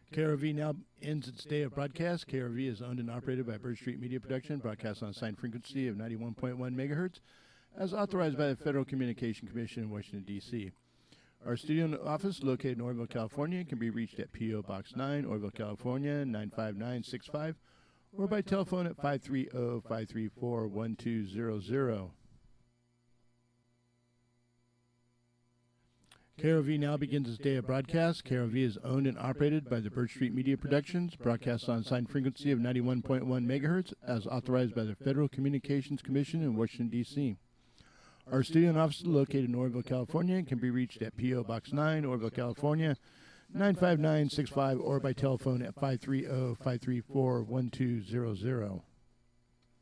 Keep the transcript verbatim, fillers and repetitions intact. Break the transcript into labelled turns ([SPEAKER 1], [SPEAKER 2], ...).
[SPEAKER 1] K R V now ends its day of broadcast. K R V is owned and operated by Bird Street Media Production, broadcast on a assigned frequency of ninety-one point one megahertz, as authorized by the Federal Communication Commission in Washington, D C Our studio and office, located in Oroville, California, can be reached at P O. Box nine, Oroville, California, nine five nine six five, or by telephone at five three zero, five three four, one two zero zero. K R V now begins its day of broadcast. K R V is owned and operated by the Bird Street Media Productions, broadcast on a assigned frequency of ninety-one point one megahertz, as authorized by the Federal Communications Commission in Washington, D C Our studio and office, located in Oroville, California, can be reached at P O. Box nine, Oroville, California, nine five nine six five, or by telephone at five three zero, five three four, one two zero zero.